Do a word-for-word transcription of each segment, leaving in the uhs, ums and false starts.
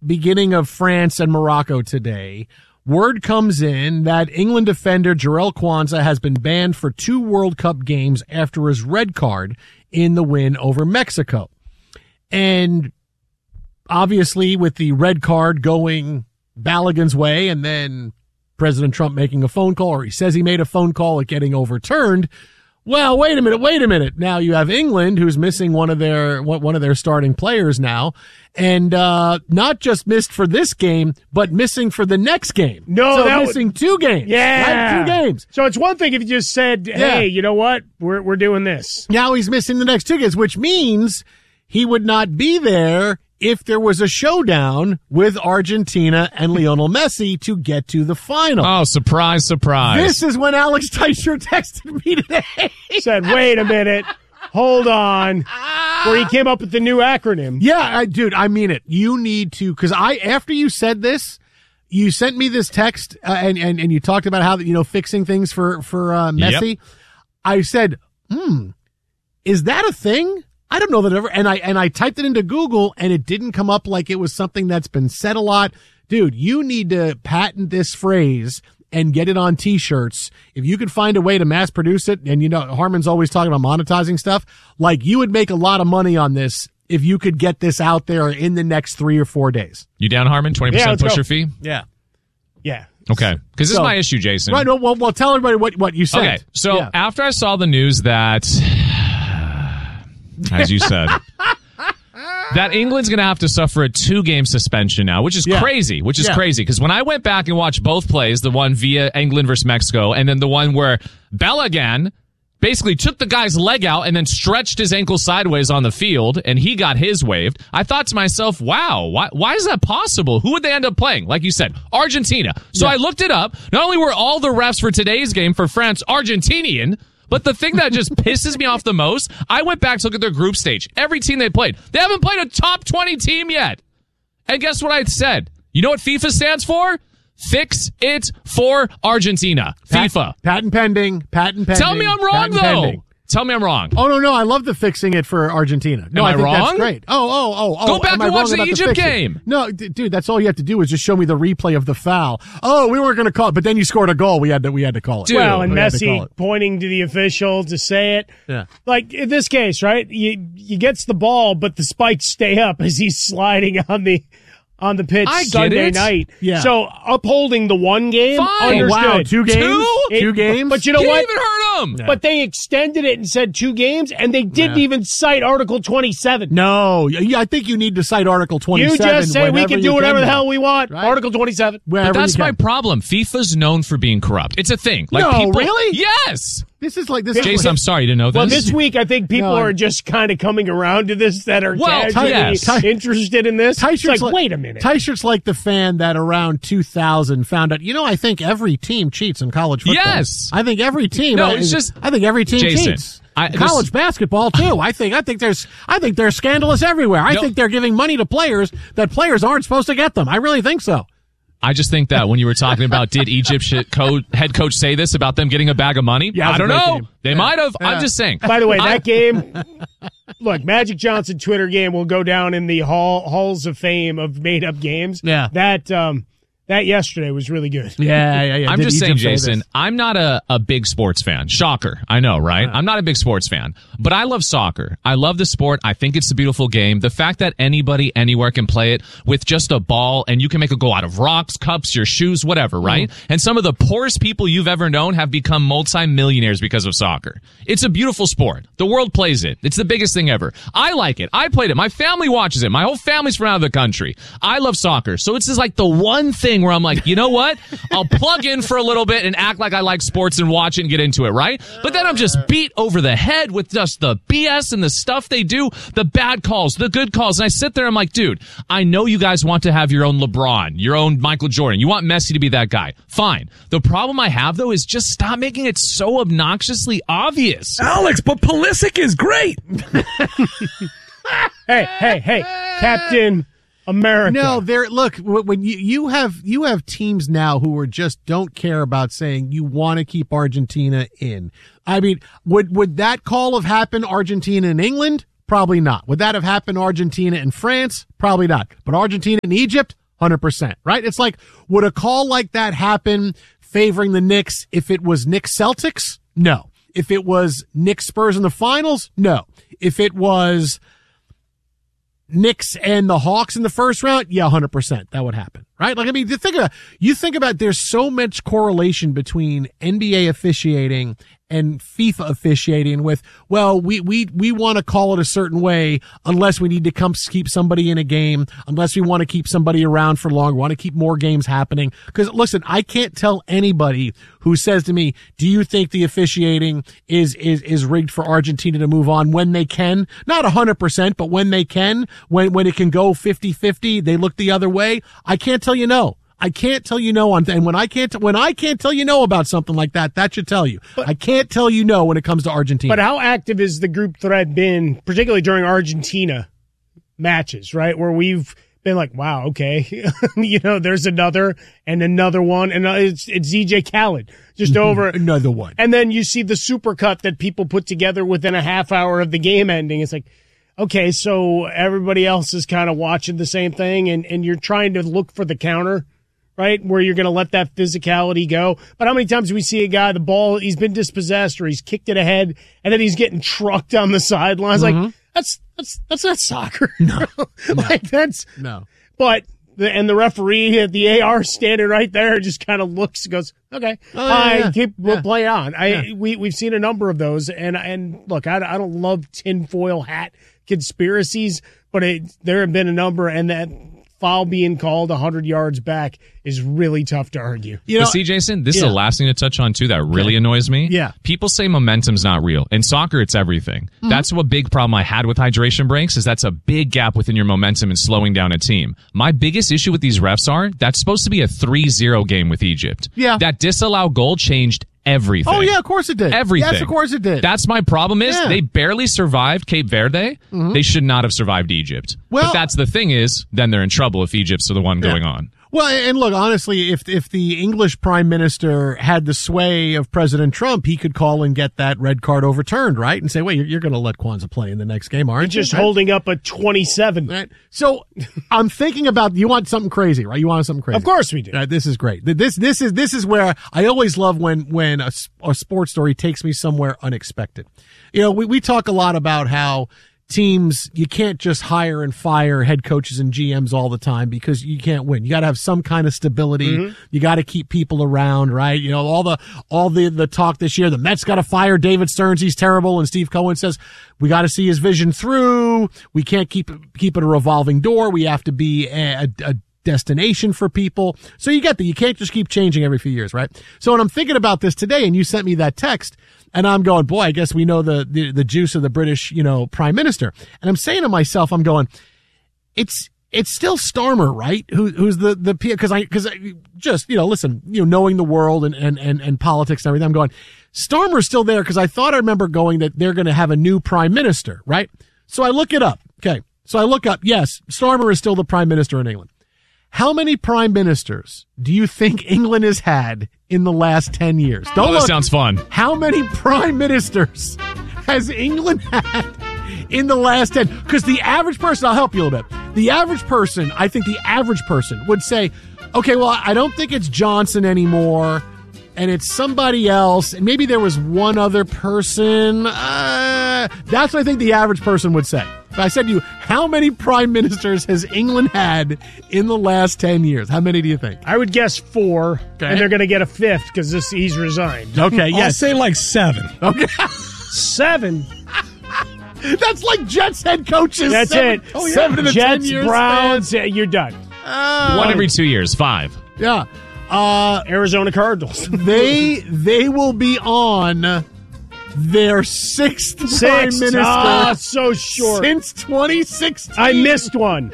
beginning of France and Morocco today, word comes in that England defender Jarell Quansah has been banned for two World Cup games after his red card in the win over Mexico. And obviously with the red card going Balogun's way and then President Trump making a phone call, or he says he made a phone call, it getting overturned. Well, wait a minute, wait a minute. Now you have England, who's missing one of their one of their starting players now, and uh not just missed for this game, but missing for the next game. No, so that missing was, two games. Yeah, right? two games. So it's one thing if you just said, "Hey, yeah. you know what? We're we're doing this." Now he's missing the next two games, which means he would not be there if there was a showdown with Argentina and Lionel Messi to get to the final. Oh, surprise, surprise. This is when Alex Teicher texted me today. Said, wait a minute. Hold on. Where he came up with the new acronym. Yeah, I, dude, I mean it. You need to, because I, after you said this, you sent me this text uh, and, and, and you talked about how, you know, fixing things for, for uh, Messi. Yep. I said, hmm, is that a thing? I don't know that ever, and I, and I typed it into Google and it didn't come up like it was something that's been said a lot. Dude, you need to patent this phrase and get it on t-shirts. If you could find a way to mass produce it, and you know, Harmon's always talking about monetizing stuff, like you would make a lot of money on this if you could get this out there in the next three or four days. You down, Harmon? twenty percent yeah, pusher go. fee? Yeah. Yeah. Okay. Because this so, is my issue, Jason. Right. Well, well, tell everybody what, what you said. Okay. So yeah. after I saw the news that, as you said, that England's going to have to suffer a two-game suspension now, which is yeah. crazy, which is yeah. crazy. Because when I went back and watched both plays, the one via England versus Mexico, and then the one where Balogun basically took the guy's leg out and then stretched his ankle sideways on the field, and he got his waved, I thought to myself, wow, why, why is that possible? Who would they end up playing? Like you said, Argentina. So yeah. I looked it up. Not only were all the refs for today's game for France Argentinian, but the thing that just pisses me off the most, I went back to look at their group stage. Every team they played. They haven't played a top twenty team yet. And guess what I said? You know what FIFA stands for? Fix it for Argentina. Pat, FIFA. Patent pending. Patent pending. Tell me I'm wrong, though. Pending. Tell me I'm wrong. Oh, no, no. I love the fixing it for Argentina. No, Am I, I think wrong? That's great. Oh, oh, oh, oh. Go back Am and I watch wrong the about Egypt the game. No, d- dude, that's all you have to do is just show me the replay of the foul. Oh, we weren't going to call it, but then you scored a goal. We had to, we had to call it. Dude, well, and we Messi pointing to the official to say it. Yeah. Like in this case, right? You, he gets the ball, but the spikes stay up as he's sliding on the, on the pitch I Sunday get it. night. Yeah. So upholding the one game, Fine. understood. Oh, wow, two games? Two? It, two games? But you know Can't what? even hurt them. Yeah. But they extended it and said two games, and they didn't Yeah. even cite Article twenty-seven. No, yeah, I think you need to cite Article twenty-seven. You just say we can do whatever the hell we want. Right. Article twenty-seven. Wherever But that's you my can. problem. FIFA's known for being corrupt. It's a thing. Like No, people, really? Yes. This is like this. Jason, is I'm sorry you didn't know this. Well, this week I think people No. are just kind of coming around to this that are Well, casually yes. Ty- interested in this. It's Teicher's like, wait a minute. Teicher's like the fan that around two thousand found out, you know, I think every team cheats in college football. Yes. I think every team. No, uh, it's just- I think every team Jason, cheats. I- this- college basketball too. I think I think there's I think they're scandalous everywhere. I No. think they're giving money to players that players aren't supposed to get them. I really think so. I just think that when you were talking about did Egypt shit co- head coach say this about them getting a bag of money? Yeah, it was I don't a great know. game. They Yeah. might have. Yeah. I'm just saying. By the way, I- that game, look, Magic Johnson Twitter game will go down in the hall halls of fame of made up games. Yeah. That um that yesterday was really good. Yeah, yeah, yeah. I'm Did just saying, Egypt say Jason, this? I'm not a, a big sports fan. Shocker. I know, right? I'm not a big sports fan. But I love soccer. I love the sport. I think it's a beautiful game. The fact that anybody anywhere can play it with just a ball and you can make it go out of rocks, cups, your shoes, whatever, right? Mm. And some of the poorest people you've ever known have become multimillionaires because of soccer. It's a beautiful sport. The world plays it. It's the biggest thing ever. I like it. I played it. My family watches it. My whole family's from out of the country. I love soccer. So it's just like the one thing where I'm like, you know what? I'll plug in for a little bit and act like I like sports and watch it and get into it, right? But then I'm just beat over the head with just the B S and the stuff they do, the bad calls, the good calls. And I sit there, I'm like, dude, I know you guys want to have your own LeBron, your own Michael Jordan. You want Messi to be that guy. Fine. The problem I have, though, is just stop making it so obnoxiously obvious. Alex, but Pulisic is great. Hey, hey, hey, Captain America. No, there. Look, when you you have you have teams now who are just don't care about saying you want to keep Argentina in. I mean, would would that call have happened Argentina and England? Probably not. Would that have happened to Argentina and France? Probably not. But Argentina and Egypt? one hundred percent, right? It's like, would a call like that happen favoring the Knicks if it was Knicks Celtics? No. If it was Knicks Spurs in the finals? No. If it was Knicks and the Hawks in the first round? Yeah, one hundred percent. That would happen, right? Like, I mean, you think about, you think about there's so much correlation between N B A officiating and FIFA officiating with, well, we, we, we want to call it a certain way unless we need to come keep somebody in a game, unless we want to keep somebody around for longer, want to keep more games happening. Cause listen, I can't tell anybody who says to me, do you think the officiating is, is, is rigged for Argentina to move on when they can? Not a hundred percent, but when they can, when, when it can go fifty-fifty, they look the other way. I can't tell you no. I can't tell you no on, and when I can't, when I can't tell you no about something like that, that should tell you. But, I can't tell you no when it comes to Argentina. But how active has the group thread been, particularly during Argentina matches, right? Where we've been like, wow, okay, you know, there's another and another one, and it's, it's Z J Khaled just over another one. And then you see the super cut that people put together within a half hour of the game ending. It's like, okay, so everybody else is kind of watching the same thing, and, and you're trying to look for the counter, right, where you're going to let that physicality go. But how many times do we see a guy, the ball, he's been dispossessed or he's kicked it ahead, and then he's getting trucked on the sidelines? Mm-hmm. Like, that's that's that's not soccer. No. like, that's no. But, the, and the referee at the A R standing right there just kind of looks and goes, okay, oh, I yeah, yeah. keep, yeah. we'll play on. I yeah. we, we've seen a number of those, and, and look, I, I don't love tinfoil hat conspiracies, but it, there have been a number, and that foul being called one hundred yards back is really tough to argue. You know, but see, Jason, this yeah. is the last thing to touch on, too, that really okay. annoys me. Yeah. People say momentum's not real. In soccer, it's everything. Mm-hmm. That's what big problem I had with hydration breaks, is that's a big gap within your momentum and slowing down a team. My biggest issue with these refs are, that's supposed to be a three zero game with Egypt. Yeah. That disallow goal changed everything. Oh, yeah, of course it did. Everything. Yes, of course it did. That's my problem is yeah. they barely survived Cape Verde. Mm-hmm. They should not have survived Egypt. Well, but that's the thing is, then they're in trouble if Egypt's the one yeah. going on. Well, and look, honestly, if if the English prime minister had the sway of President Trump, he could call and get that red card overturned, right? And say, wait, you're, you're going to let Kwanzaa play in the next game, aren't you? Just right? holding up a twenty-seven. Right. So I'm thinking about, you want something crazy, right? You want something crazy. Of course we do. Right, this is great. This this is this is where I always love when when a, a sports story takes me somewhere unexpected. You know, we, we talk a lot about how teams, you can't just hire and fire head coaches and G Ms all the time because you can't win. You got to have some kind of stability. Mm-hmm. You got to keep people around, right? You know, all the, all the, the talk this year, the Mets got to fire David Stearns. He's terrible. And Steve Cohen says, we got to see his vision through. We can't keep, keep it a revolving door. We have to be a, a, a destination for people. So you get that. You can't just keep changing every few years, right? So when I'm thinking about this today and you sent me that text, and I'm going, boy, I guess we know the, the, the juice of the British, you know, prime minister. And I'm saying to myself, I'm going, it's, it's still Starmer, right? Who, who's the, the, cause I, cause I just, you know, listen, you know, knowing the world and, and, and, and politics and everything, I'm going, Starmer's still there because I thought I remember going that they're going to have a new prime minister, right? So I look it up. Okay. So I look up, yes, Starmer is still the prime minister in England. How many prime ministers do you think England has had in the last ten years? Don't oh, that look. Sounds fun. How many prime ministers has England had in the last ten? Because the average person, I'll help you a little bit. The average person, I think the average person would say, okay, well, I don't think it's Johnson anymore, and it's somebody else, and maybe there was one other person. Uh, that's what I think the average person would say. If I said to you, how many prime ministers has England had in the last ten years? How many do you think? I would guess four, okay. and they're going to get a fifth because this he's resigned. Okay, yes. I'll say like seven. Okay. Seven? That's like Jets head coaches. That's seven, it. Oh, yeah. Seven in the Jets, ten years Browns, yeah, you're done. Uh, One every two years, five. Yeah. Uh, Arizona Cardinals. they they will be on their sixth Six. prime minister. Ah, so short. Since twenty sixteen. I missed one.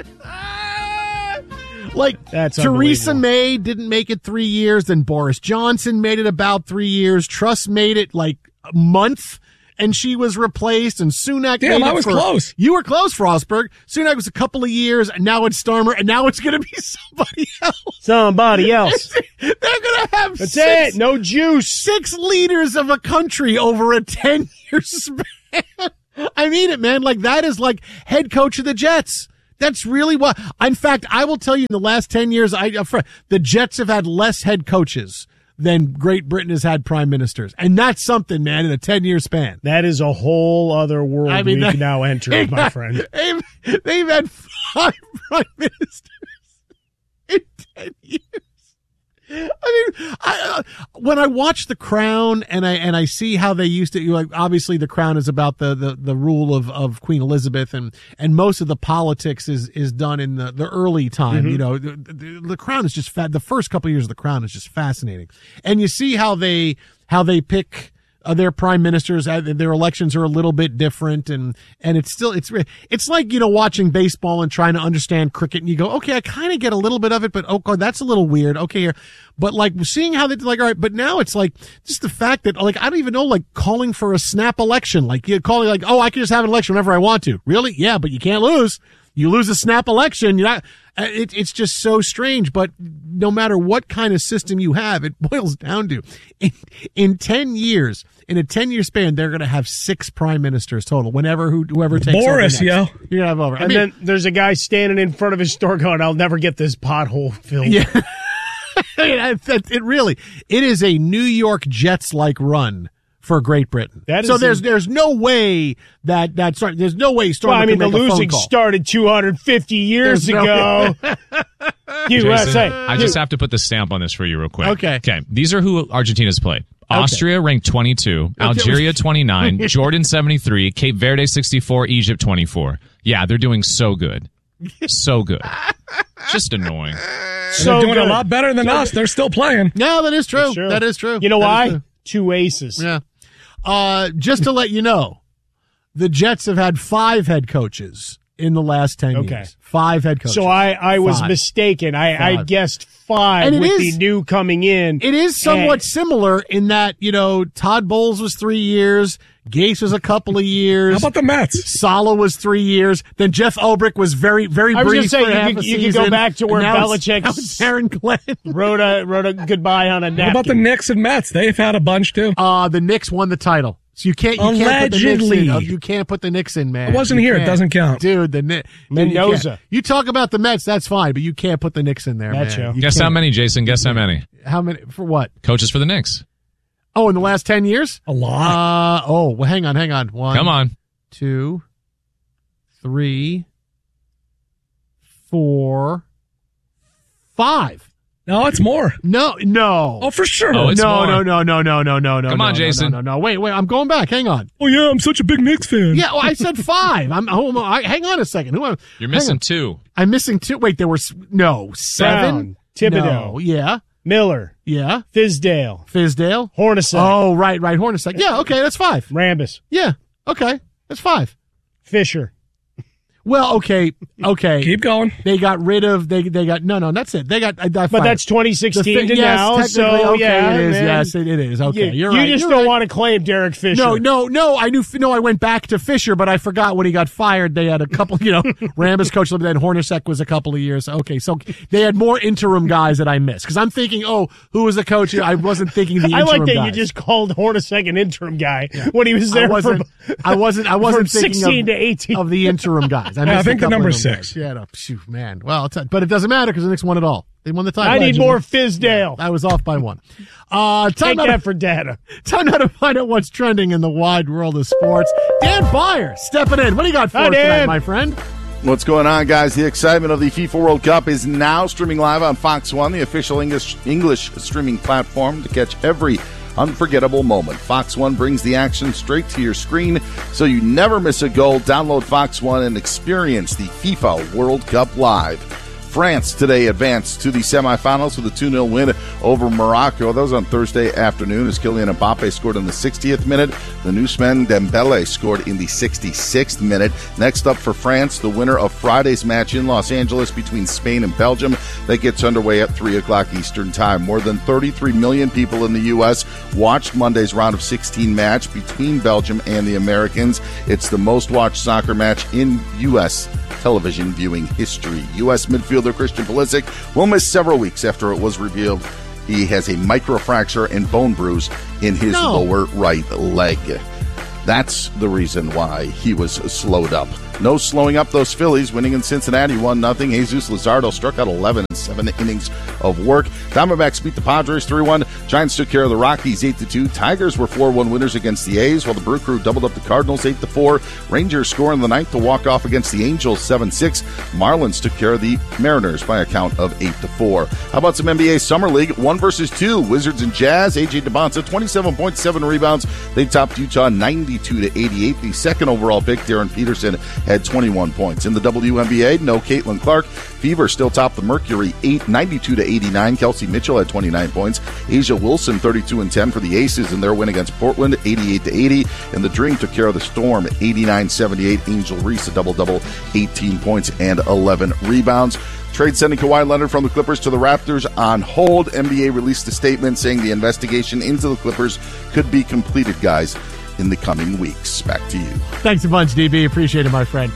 Like, That's Theresa May didn't make it three years, then Boris Johnson made it about three years. Truss made it like a month, and she was replaced, and Sunak Damn, made it I was for, close. You were close, Frostberg. Sunak was a couple of years, and now it's Starmer, and now it's going to be somebody else. Somebody else. They're going to have That's six, it. No juice. six leaders of a country over a ten-year span. I mean it, man. Like, that is like head coach of the Jets. That's really what. In fact, I will tell you, in the last ten years, I the Jets have had less head coaches than Great Britain has had prime ministers, and that's something, man. In a ten-year span, that is a whole other world I mean, we can now enter, my friend. They've, they've had five prime ministers in ten years. I mean, I, uh, when I watch The Crown and I and I see how they used to, you know, like, obviously The Crown is about the, the, the rule of, of Queen Elizabeth, and, and most of the politics is, is done in the, the early time. Mm-hmm. You know, the, the, the Crown is just fa- the first couple of years of The Crown is just fascinating, and you see how they how they pick. Uh, their prime ministers, uh, their elections are a little bit different, and and it's still it's it's like, you know, watching baseball and trying to understand cricket, and you go, okay, I kind of get a little bit of it, but oh god, that's a little weird. Okay, here, but like seeing how they like, all right, but now it's like just the fact that, like, I don't even know, like, calling for a snap election, like you calling like, oh, I can just have an election whenever I want to. Really? Yeah, but you can't lose. You lose a snap election, you're not. It, it's just so strange, but no matter what kind of system you have, it boils down to in, in ten years, in a ten-year span, they're going to have six prime ministers total. Whenever who, whoever takes Boris, over yo, you're going to have over. And I mean, then there's a guy standing in front of his store going, "I'll never get this pothole filled." Yeah, it, it really, it is a New York Jets-like run for Great Britain. That is so there's a, there's no way that that start, there's no way Storm well, I mean, can the make losing a phone call. started two hundred fifty years There's ago. No U S A. Jason, I just have to put the stamp on this for you real quick. Okay. Okay. These are who Argentina's played. Okay. Austria ranked twenty-two, Algeria twenty-nine, Jordan seventy-three, Cape Verde sixty-four, Egypt twenty-four. Yeah, they're doing so good. So good. Just annoying. So they're doing good. A lot better than us. They're still playing. No, that is true. true. That is true. You know that why? Two aces. Yeah. Uh, just to let you know, the Jets have had five head coaches in the last ten okay. years. Five head coaches. So I, I was five. mistaken. I, five. I guessed five and with is, the new coming in. It is somewhat and, similar in that, you know, Todd Bowles was three years. Gase was a couple of years. How about the Mets? Salah was three years. Then Jeff Ulbrich was very, very I was brief say, for you half could, a you season. could go back to where Belichick Belichick Aaron Glenn wrote a wrote a goodbye on a napkin. How about the Knicks and Mets? They've had a bunch too. Uh, the Knicks won the title. So you can't, you Allegedly. can't put the Knicks in. Oh, you can't put the Knicks in, man. I wasn't you here. Can't. It doesn't count. Dude, the Knicks. Mendoza. You, you talk about the Mets, that's fine, but you can't put the Knicks in there, That's man. you. Guess can't. how many, Jason? Guess how many? How many? For what? Coaches for the Knicks. Oh, in the last ten years? A lot. Uh, oh, well, hang on, hang on. One. Come on. Two. Three. Four. Five. No, it's more. No, no. Oh, for sure. Oh, it's no, more. no, no, no, no, no, no, no. Come on, no, Jason. No, no, no, wait, wait. I'm going back. Hang on. Oh, yeah, I'm such a big Knicks fan. Yeah, well, I said five. I'm. Oh, I, hang on a second. Who am? You're missing two. I'm missing two. Wait, there were s- no seven. Brown, Thibodeau. No, yeah, Miller. yeah. Fisdale. Fisdale. Hornacek. Oh, right, right. Hornacek. Yeah, okay, that's five. Rambus. Yeah, okay, that's five. Fisher. Well, okay, okay. Keep going. They got rid of. They they got no, no. That's it. They got. I, I But fired. that's twenty sixteen The to thi- yes, now. technically, So, okay, yeah. it is. man. Yes, it, it is. Okay, You, you're you right. just You're don't right. want to claim Derek Fisher. No, no, no. I knew. No, I went back to Fisher, but I forgot when he got fired. They had a couple. You know, Rambus coach. Then Hornacek was a couple of years. Okay, so they had more interim guys that I missed because I'm thinking, oh, who was the coach? I wasn't thinking the. I interim like that guys. you just called Hornacek an interim guy when he was there I wasn't. from, I wasn't. I wasn't from thinking sixteen of, to eighteen. of the interim guys. I, Yeah, I missed a think the couple of number's them six. guys. Yeah, no, phew, man. Well, it's, but it doesn't matter because the Knicks won it all. They won the title. I need Allegedly. more Fisdale. I was off by one. Uh, time Take now that to, for data. time now to find out what's trending in the wide world of sports. Dan Byer stepping in. What do you got for Hi, us tonight, Dan. my friend? What's going on, guys? The excitement of the FIFA World Cup is now streaming live on Fox One, the official English English streaming platform to catch every unforgettable moment. Fox One brings the action straight to your screen, so you never miss a goal. Download Fox One and experience the FIFA World Cup live. France today advanced to the semifinals with a two nil win over Morocco. That was on Thursday afternoon as Kylian Mbappe scored in the sixtieth minute. The Ousmane Dembele scored in the sixty-sixth minute. Next up for France, the winner of Friday's match in Los Angeles between Spain and Belgium. That gets underway at three o'clock Eastern Time. More than thirty-three million people in the U S watched Monday's round of sixteen match between Belgium and the Americans. It's the most watched soccer match in U S television viewing history. U S midfielder Christian Pulisic will miss several weeks after it was revealed he has a microfracture and bone bruise in his No. lower right leg. That's the reason why he was slowed up. No slowing up those Phillies, winning in Cincinnati one nothing. Jesus Luzardo struck out eleven in seven innings of work. Diamondbacks beat the Padres three one. Giants took care of the Rockies eight to two. Tigers were four one winners against the A's, while the Brew Crew doubled up the Cardinals eight to four. Rangers score in the ninth to walk off against the Angels seven six. Marlins took care of the Mariners by a count of eight to four. How about some N B A Summer League? One versus two. Wizards and Jazz. A J DeBonta, twenty-seven point seven rebounds. They topped Utah ninety-two to eighty-eight. The second overall pick, Darren Peterson, had twenty-one points. In the W N B A, no Caitlin Clark. Fever still topped the Mercury ninety-two to eighty-nine. Kelsey Mitchell had twenty-nine points. Asia Wilson thirty-two and ten for the Aces in their win against Portland, eighty-eight to eighty. And the Dream took care of the Storm, eighty-nine seventy-eight. Angel Reese a double-double, eighteen points and eleven rebounds. Trade sending Kawhi Leonard from the Clippers to the Raptors on hold. N B A released a statement saying the investigation into the Clippers could be completed, guys, in the coming weeks. Back to you. Thanks a bunch, D B. Appreciate it, my friend.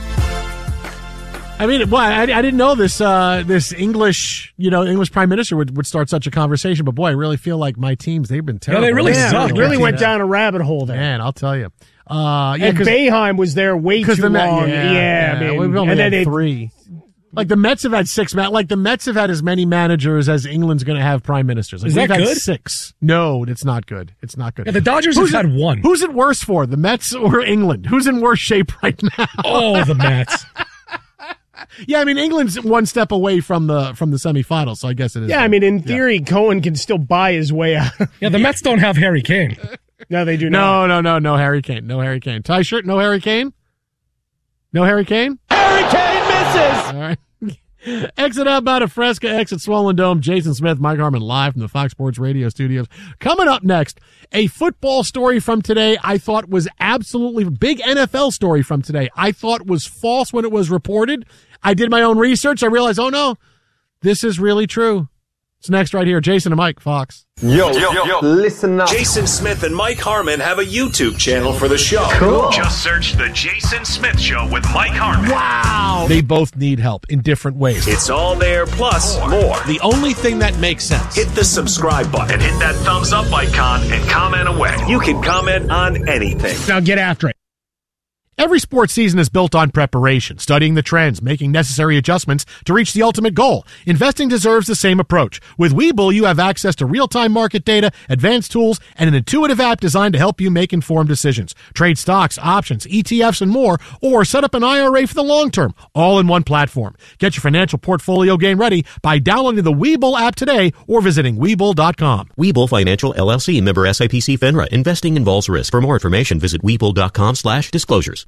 I mean, well, I, I didn't know this uh, this English, you know, English Prime Minister would, would start such a conversation. But boy, I really feel like my teams, they've been terrible. Yeah, they really yeah, suck. really went Yeah. down a rabbit hole there. Man, I'll tell you. Uh, yeah, and Boeheim was there way too the Met- long. Yeah, Yeah, I mean, we've only and had then it, three. Like the Mets have had six. Ma- like the Mets have had as many managers as England's going to have prime ministers. Like Is we've that had good? Six. No, it's not good. It's not good. Yeah, the Dodgers Who's have it, had one. Who's it worse for, the Mets or England? Who's in worse shape right now? Oh, the Mets. Yeah, I mean England's one step away from the from the semifinals, so I guess it is. yeah, I mean, in theory, Cohen can still buy his way out. Yeah, the Mets don't have Harry Kane. No, they do not. no, no, no, no Harry Kane, no Harry Kane. Tie shirt, no Harry Kane. No Harry Kane. Harry Kane misses. All right. Exit outbound of Fresca, exit Swollen Dome. Jason Smith, Mike Harmon live from the Fox Sports Radio studios. Coming up next, a football story from today I thought was absolutely big N F L story from today. I thought was false when it was reported. I did my own research. I realized, oh no, this is really true. It's next right here. Jason and Mike, Fox. Yo, yo, yo, listen up. Jason Smith and Mike Harmon have a YouTube channel for the show. Cool. Just search The Jason Smith Show with Mike Harmon. Wow. They both need help in different ways. It's all there, plus more. The only thing that makes sense. Hit the subscribe button. And hit that thumbs up icon and comment away. You can comment on anything. Now get after it. Every sports season is built on preparation, studying the trends, making necessary adjustments to reach the ultimate goal. Investing deserves the same approach. With Webull, you have access to real-time market data, advanced tools, and an intuitive app designed to help you make informed decisions. Trade stocks, options, E T Fs, and more, or set up an I R A for the long term, all in one platform. Get your financial portfolio game ready by downloading the Webull app today or visiting Webull dot com. Webull Financial, L L C, member S I P C FINRA. Investing involves risk. For more information, visit Webull dot com slash disclosures.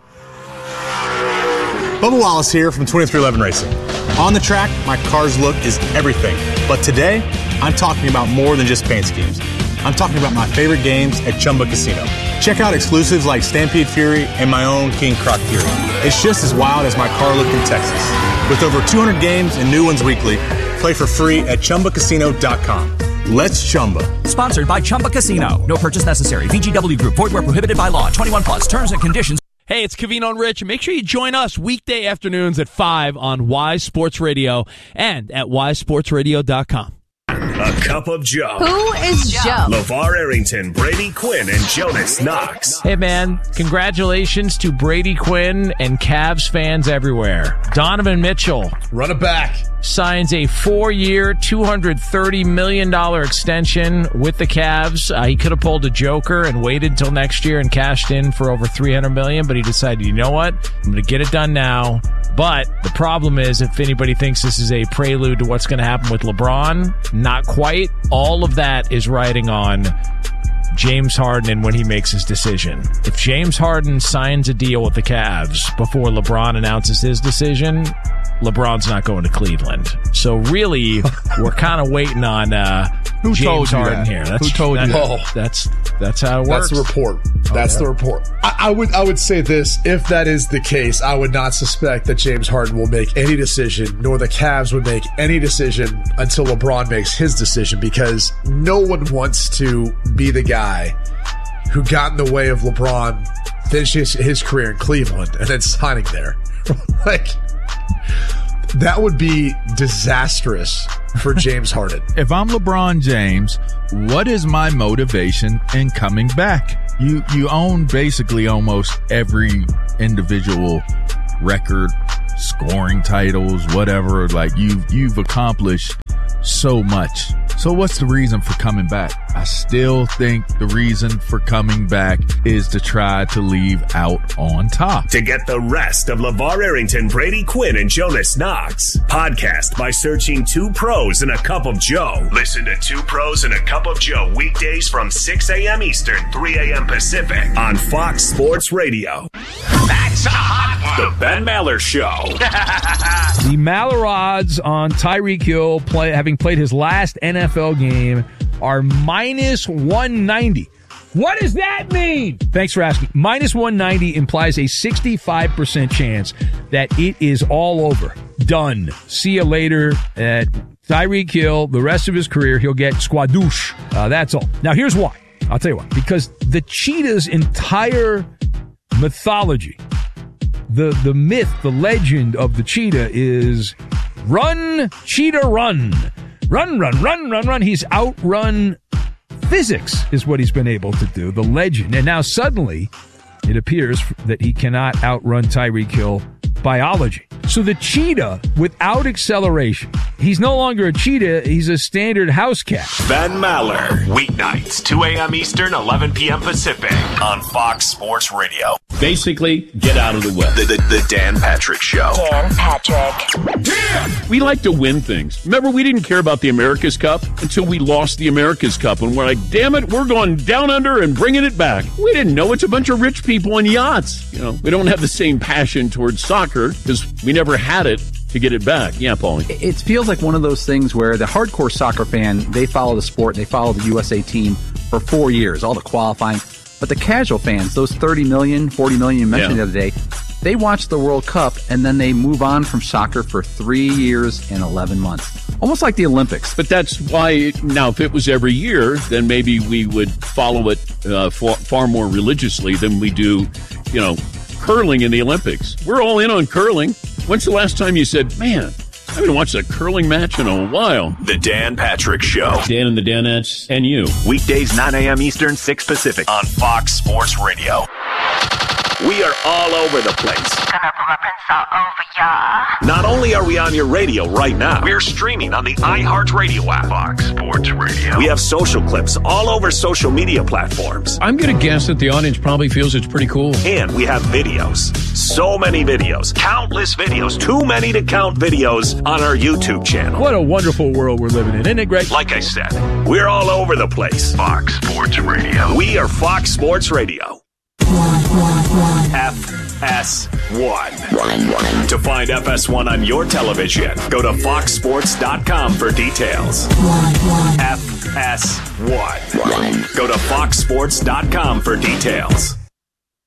Bubba Wallace here from twenty-three eleven Racing. On the track, my car's look is everything. But today, I'm talking about more than just paint schemes. I'm talking about my favorite games at Chumba Casino. Check out exclusives like Stampede Fury and my own King Croc Fury. It's just as wild as my car look in Texas. With over two hundred games and new ones weekly, play for free at Chumba Casino dot com. Let's Chumba. Sponsored by Chumba Casino. No purchase necessary. V G W Group. Void where prohibited by law. twenty-one plus. Terms and conditions. Hey, it's Covino and Rich. Make sure you join us weekday afternoons at five on Wise Sports Radio and at wise sports radio dot com. A Cup of Joe. Who is Joe? LeVar Arrington, Brady Quinn, and Jonas Knox. Hey, man, congratulations to Brady Quinn and Cavs fans everywhere. Donovan Mitchell. Run it back. Signs a four-year, two hundred thirty million dollars extension with the Cavs. Uh, he could have pulled a joker and waited until next year and cashed in for over three hundred million dollars, but he decided, you know what? I'm going to get it done now. But the problem is, if anybody thinks this is a prelude to what's going to happen with LeBron, not quite. All of that is riding on James Harden and when he makes his decision. If James Harden signs a deal with the Cavs before LeBron announces his decision, LeBron's not going to Cleveland. So really, we're kind of waiting on uh, Who James told you Harden that? here. That's, Who told that, you that? That's that's how it works. That's the report. That's Oh, yeah. the report. I, I would I would say this: if that is the case, I would not suspect that James Harden will make any decision, nor the Cavs would make any decision until LeBron makes his decision, because no one wants to be the guy who got in the way of LeBron finishing his, his career in Cleveland and then signing there. Like, That would be disastrous for James Harden. If I'm LeBron James, what is my motivation in coming back? You you own basically almost every individual record, scoring titles, whatever. Like you've you've accomplished so much. So what's the reason for coming back? I still think the reason for coming back is to try to leave out on top. To get the rest of LeVar Arrington, Brady Quinn, and Jonas Knox, podcast by searching Two Pros and a Cup of Joe. Listen to Two Pros and a Cup of Joe weekdays from six a.m. Eastern, three a.m. Pacific on Fox Sports Radio. That's a hot one. The Ben Maller Show. The Maller odds on Tyreek Hill play, having played his last N F L game are minus one ninety. What does that mean? Thanks for asking. Minus one ninety implies a sixty-five percent chance that it is all over. Done. See you later at Tyreek Hill. The rest of his career, he'll get squadouche. Uh, that's all. Now, here's why. I'll tell you why. Because the cheetah's entire mythology, the, the myth, the legend of the cheetah is run, cheetah, run. Run, run, run, run, run. He's outrun physics is what he's been able to do, the legend. And now suddenly it appears that he cannot outrun Tyreek Hill biology. So the cheetah, without acceleration, he's no longer a cheetah, he's a standard house cat. Ben Maller, weeknights, two a.m. Eastern, eleven p.m. Pacific on Fox Sports Radio. Basically, get out of the way. The, the, the Dan Patrick Show. Dan Patrick. Yeah! We like to win things. Remember, we didn't care about the America's Cup until we lost the America's Cup. And we're like, damn it, we're going down under and bringing it back. We didn't know it's a bunch of rich people in yachts. You know, we don't have the same passion towards soccer because we never had it to get it back. Yeah, Paulie. It feels like one of those things where the hardcore soccer fan, they follow the sport, they follow the U S A team for four years, all the qualifying. But the casual fans, those thirty million, forty million you mentioned yeah. the other day, they watch the World Cup and then they move on from soccer for three years and eleven months. Almost like the Olympics. But that's why, now, if it was every year, then maybe we would follow it uh, far, far more religiously than we do, you know, curling in the Olympics. We're all in on curling. When's the last time you said, man, I haven't watched a curling match in a while? The Dan Patrick Show. Dan and the Danettes and you. Weekdays, nine a.m. Eastern, six Pacific on Fox Sports Radio. We are all over the place. All over ya. Not only are we on your radio right now, we're streaming on the iHeartRadio app. Fox Sports Radio. We have social clips all over social media platforms. I'm going to guess that the audience probably feels it's pretty cool. And we have videos. So many videos. Countless videos. Too many to count videos on our YouTube channel. What a wonderful world we're living in. Isn't it great? Like I said, we're all over the place. Fox Sports Radio. We are Fox Sports Radio. F S one. To find F S one on your television, go to fox sports dot com for details. F S one. Go to fox sports dot com for details.